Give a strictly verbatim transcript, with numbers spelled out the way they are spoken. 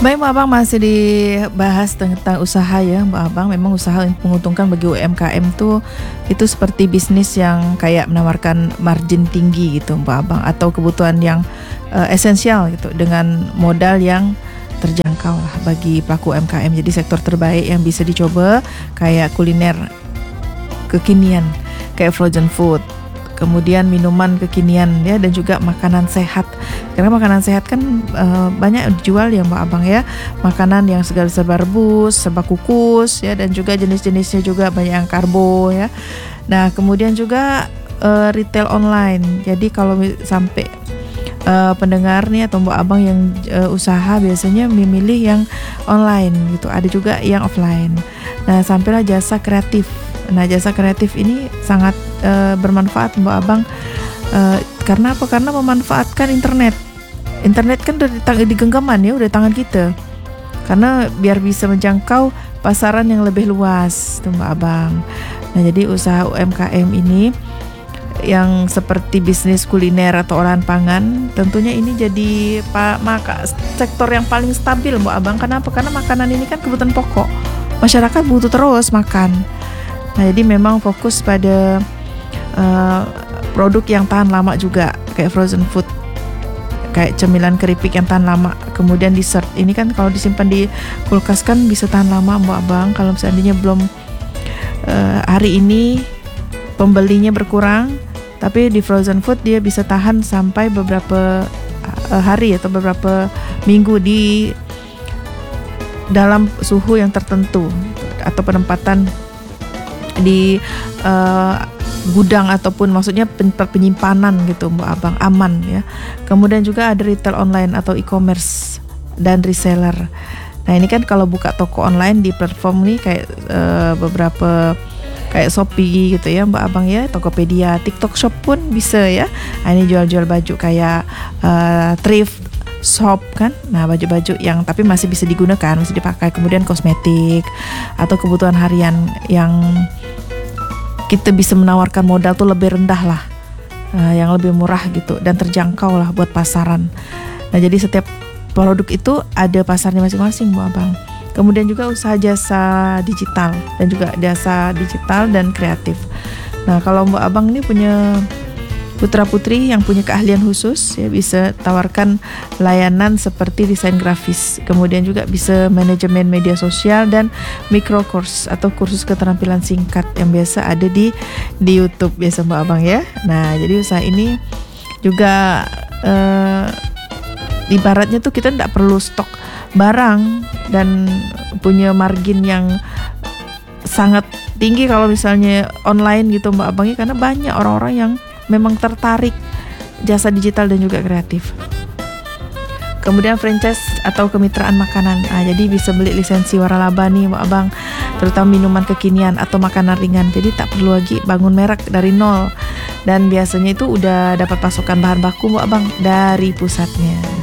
Baik Mbak Abang, masih dibahas tentang usaha ya Mbak Abang. Memang usaha yang menguntungkan bagi U M K M tuh itu seperti bisnis yang kayak menawarkan margin tinggi gitu Mbak Abang, atau kebutuhan yang uh, esensial gitu dengan modal yang terjangkau lah bagi pelaku U M K M. Jadi sektor terbaik yang bisa dicoba kayak kuliner kekinian, kayak frozen food, kemudian minuman kekinian ya, dan juga makanan sehat. Karena makanan sehat kan uh, banyak dijual ya Mbak Abang ya. Makanan yang segala serba rebus, serba kukus ya, dan juga jenis-jenisnya juga banyak yang karbo ya. Nah, kemudian juga uh, retail online. Jadi kalau sampai uh, pendengar nih atau Mbak Abang yang uh, usaha biasanya memilih yang online gitu. Ada juga yang offline. Nah, sampailah jasa kreatif. Nah, jasa kreatif ini sangat uh, bermanfaat Mbak Abang. Uh, karena apa? Karena memanfaatkan internet. Internet kan udah di, tang- di genggaman ya, udah di tangan kita. Karena biar bisa menjangkau pasaran yang lebih luas, tuh Mbak Abang. Nah, jadi usaha U M K M ini yang seperti bisnis kuliner atau olahan pangan, tentunya ini jadi pa- maka sektor yang paling stabil Mbak Abang. Kenapa? Karena makanan ini kan kebutuhan pokok. Masyarakat butuh terus makan. Nah, jadi memang fokus pada uh, produk yang tahan lama juga, kayak frozen food, kayak cemilan keripik yang tahan lama. Kemudian dessert, ini kan kalau disimpan di kulkas kan bisa tahan lama Mbak Abang. Kalau seandainya belum uh, hari ini pembelinya berkurang, tapi di frozen food dia bisa tahan sampai beberapa uh, hari atau beberapa minggu di dalam suhu yang tertentu atau penempatan di uh, gudang ataupun maksudnya pen- penyimpanan gitu Mbak Abang, aman ya. Kemudian juga ada retail online atau e-commerce dan reseller. Nah, ini kan kalau buka toko online di platform nih kayak uh, beberapa kayak Shopee gitu ya Mbak Abang ya, Tokopedia, TikTok Shop pun bisa ya. Nah, ini jual-jual baju kayak uh, thrift shop kan. Nah, baju-baju yang tapi masih bisa digunakan, masih dipakai. Kemudian kosmetik atau kebutuhan harian yang kita bisa menawarkan modal tuh lebih rendah lah, uh, yang lebih murah gitu dan terjangkau lah buat pasaran. Nah, jadi setiap produk itu ada pasarnya masing-masing Mbak Abang. Kemudian juga usaha jasa digital dan juga jasa digital dan kreatif. Nah, kalau Mbak Abang ini punya putra-putri yang punya keahlian khusus ya, bisa tawarkan layanan seperti desain grafis, kemudian juga bisa manajemen media sosial dan micro course atau kursus keterampilan singkat yang biasa ada di di YouTube biasa Mbak Abang ya. Nah, jadi usaha ini juga eh, ibaratnya tuh kita tidak perlu stok barang dan punya margin yang sangat tinggi kalau misalnya online gitu Mbak Abang ya, karena banyak orang-orang yang memang tertarik jasa digital dan juga kreatif. Kemudian franchise atau kemitraan makanan. Nah, jadi bisa beli lisensi waralaba nih Mbak Abang, terutama minuman kekinian atau makanan ringan. Jadi tak perlu lagi bangun merek dari nol. Dan biasanya itu udah dapat pasokan bahan baku Mbak Abang dari pusatnya.